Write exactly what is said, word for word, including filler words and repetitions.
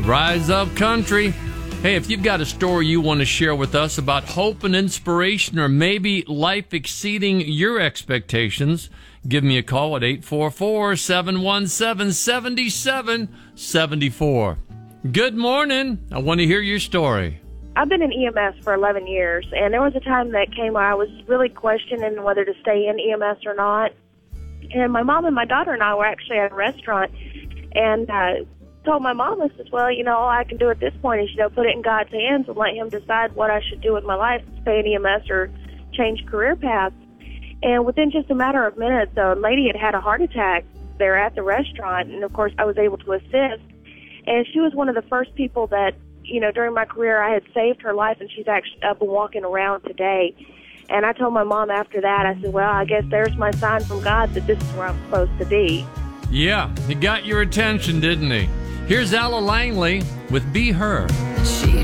Rise Up Country. Hey, if you've got a story you want to share with us about hope and inspiration, or maybe life exceeding your expectations, give me a call at eight four four, seven one seven, seven seven seven four. Good morning. I want to hear your story. I've been in E M S for eleven years, and there was a time that came where I was really questioning whether to stay in E M S or not. And my mom and my daughter and I were actually at a restaurant, and uh, told my mom, I said, well, you know, all I can do at this point is, you know, put it in God's hands and let him decide what I should do with my life, stay in E M S or change career paths. And within just a matter of minutes, a lady had had a heart attack there at the restaurant, and of course I was able to assist. And she was one of the first people that, you know, during my career I had saved her life, and she's actually up and walking around today. And I told my mom after that, I said, well, I guess there's my sign from God that this is where I'm supposed to be. Yeah, he got your attention, didn't he? Here's Ella Langley with Be Her. She